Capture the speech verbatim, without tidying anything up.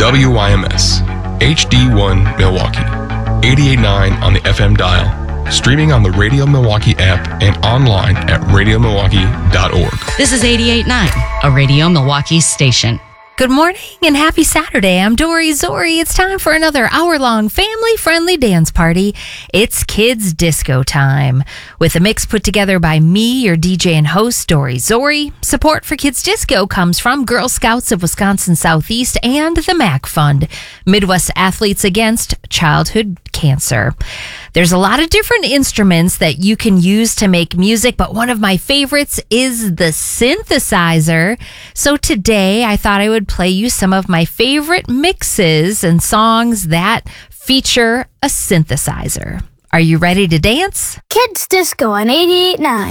W Y M S, H D one Milwaukee, eighty-eight point nine on the F M dial, streaming on the Radio Milwaukee app and online at radio milwaukee dot org. This is eighty-eight point nine, a Radio Milwaukee station. Good morning and happy Saturday. I'm Dory Zori. It's time for another hour-long family-friendly dance party. It's Kids Disco time. With a mix put together by me, your D J and host, Dory Zori. Support for Kids Disco comes from Girl Scouts of Wisconsin Southeast and the MAC Fund, Midwest Athletes Against Childhood Cancer. There's a lot of different instruments that you can use to make music, but one of my favorites is the synthesizer. So today I thought I would play you some of my favorite mixes and songs that feature a synthesizer. Are you ready to dance? Kids Disco on eighty-eight point nine.